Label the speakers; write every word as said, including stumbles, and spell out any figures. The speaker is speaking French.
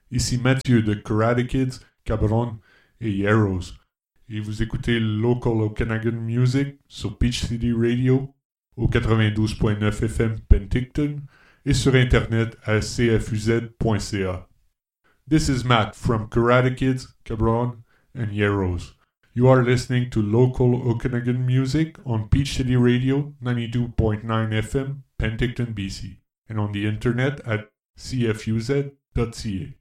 Speaker 1: Ici Mathieu de Karate Kids, Cabron et Yarrows. Et vous écoutez Local Okanagan Music sur Peach City Radio au quatre-vingt-douze point neuf F M Penticton et sur internet à c f u z point c a. This is Matt from Karate Kids, Cabron and Yarrows. You are listening to Local Okanagan Music on Peach City Radio ninety-two point nine F M Penticton, B C, and on the internet at c f u z dot c a.